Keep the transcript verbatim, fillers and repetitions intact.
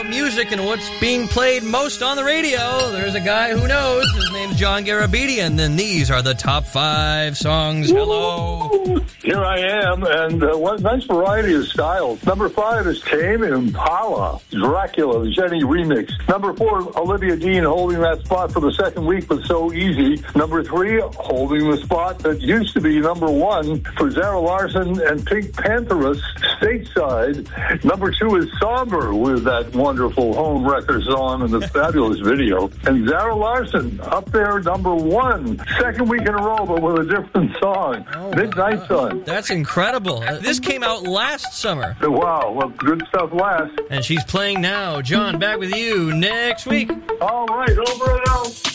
Music and what's being played most on the radio. There's a guy who knows. His name's John Garabedian. And then these are the top five songs. Hello. Here I am, and uh, what nice variety of styles. Number five is Tame Impala, Dracula, the Jenny remix. Number four, Olivia Dean holding that spot for the second week, but so easy. Number three, holding the spot that used to be number one for Zara Larsson and Pink Pantheress, Stateside. Number two is Somber with that wonderful home record song and the fabulous video. And Zara Larsson up there, number one, second week in a row, but with a different song. Oh, Midnight wow. Sun. That's incredible. Uh, This came out last summer. Wow, well, good stuff last. And she's playing now. John, back with you next week. All right, over and out.